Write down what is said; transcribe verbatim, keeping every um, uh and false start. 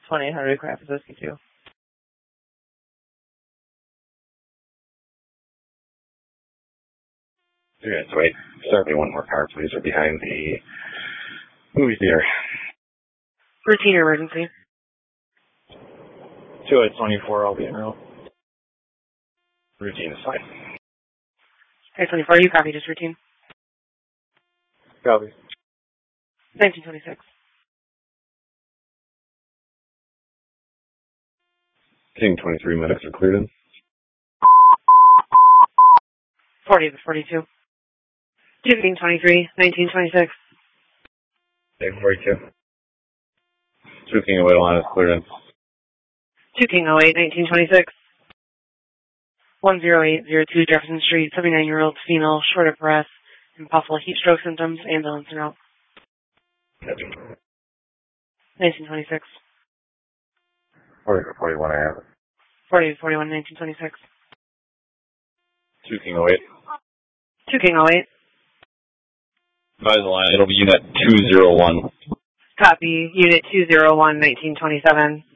twenty-eight hundred Craft Whiskey two. Yeah, so wait. Start me one more car, please. We're behind the movie theater. Routine or emergency? two eight twenty-four, I'll be en route. Routine is fine. eight twenty-four, you copy, just routine. Copy. nineteen twenty-six. King twenty-three medics are cleared in. forty to forty-two. two King twenty-three, nineteen twenty-six. King forty-two. two King away line is cleared in. two King oh eight, nineteen twenty-six. one zero eight zero two Jefferson Street, seventy-nine-year-old female, short of breath, and possible heat stroke symptoms, ambulance en route. Copy. nineteen twenty-six. forty to forty-one, I have it. forty to forty-one, nineteen twenty-six. two King oh eight. two King oh eight. By the line, it'll be unit two zero one. Copy, unit two zero one, nineteen twenty-seven.